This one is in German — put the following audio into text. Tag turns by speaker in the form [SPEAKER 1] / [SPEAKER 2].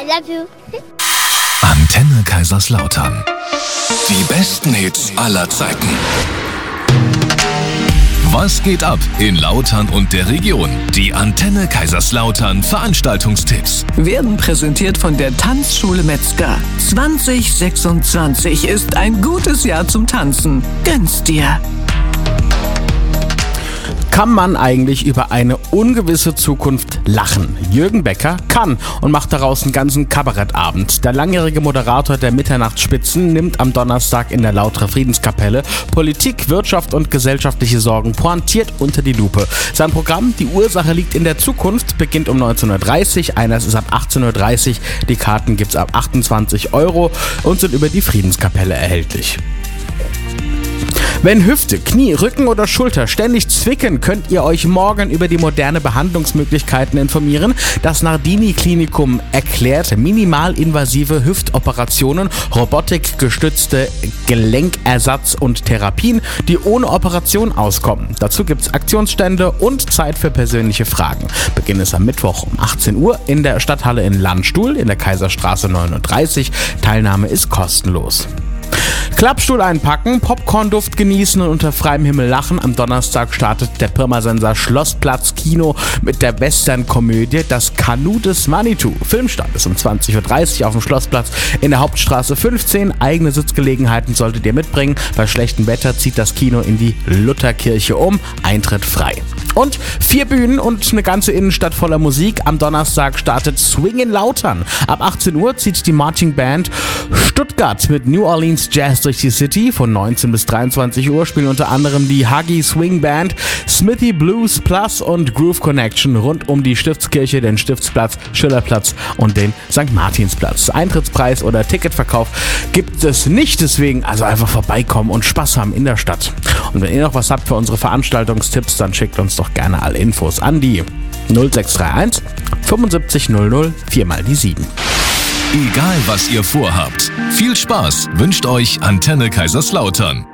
[SPEAKER 1] I love you.
[SPEAKER 2] Antenne Kaiserslautern. Die besten Hits aller Zeiten. Was geht ab in Lautern und der Region? Die Antenne Kaiserslautern Veranstaltungstipps
[SPEAKER 3] werden präsentiert von der Tanzschule Metzger. 2026 ist ein gutes Jahr zum Tanzen. Gönn's dir!
[SPEAKER 4] Kann man eigentlich über eine ungewisse Zukunft lachen? Jürgen Becker kann und macht daraus einen ganzen Kabarettabend. Der langjährige Moderator der Mitternachtsspitzen nimmt am Donnerstag in der Lauterer Friedenskapelle Politik, Wirtschaft und gesellschaftliche Sorgen pointiert unter die Lupe. Sein Programm Die Ursache liegt in der Zukunft beginnt um 19.30 Uhr, Einlass ist ab 18.30 Uhr, die Karten gibt's ab 28 € und sind über die Friedenskapelle erhältlich. Wenn Hüfte, Knie, Rücken oder Schulter ständig zwicken, könnt ihr euch morgen über die moderne Behandlungsmöglichkeiten informieren. Das Nardini-Klinikum erklärt minimalinvasive Hüftoperationen, robotikgestützte Gelenkersatz und Therapien, die ohne Operation auskommen. Dazu gibt es Aktionsstände und Zeit für persönliche Fragen. Beginn ist am Mittwoch um 18 Uhr in der Stadthalle in Landstuhl in der Kaiserstraße 39. Teilnahme ist kostenlos. Klappstuhl einpacken, Popcornduft genießen und unter freiem Himmel lachen. Am Donnerstag startet der Pirmasens Schlossplatz Kino mit der Western-Komödie Das Kanu des Manitou. Filmstart ist um 20.30 Uhr auf dem Schlossplatz in der Hauptstraße 15. Eigene Sitzgelegenheiten solltet ihr mitbringen. Bei schlechtem Wetter zieht das Kino in die Lutherkirche um. Eintritt frei. Und 4 Bühnen und eine ganze Innenstadt voller Musik. Am Donnerstag startet Swing in Lautern. Ab 18 Uhr zieht die Marching Band Stuttgart mit New Orleans Jazz durch die City. Von 19 bis 23 Uhr spielen unter anderem die Huggy Swing Band, Smithy Blues Plus und Groove Connection rund um die Stiftskirche, den Stiftsplatz, Schillerplatz und den St. Martinsplatz. Eintrittspreis oder Ticketverkauf gibt es nicht, deswegen also einfach vorbeikommen und Spaß haben in der Stadt. Und wenn ihr noch was habt für unsere Veranstaltungstipps, dann schickt uns doch gerne alle Infos an die 0631 75 00 4x7.
[SPEAKER 2] Egal was ihr vorhabt, viel Spaß wünscht euch Antenne Kaiserslautern.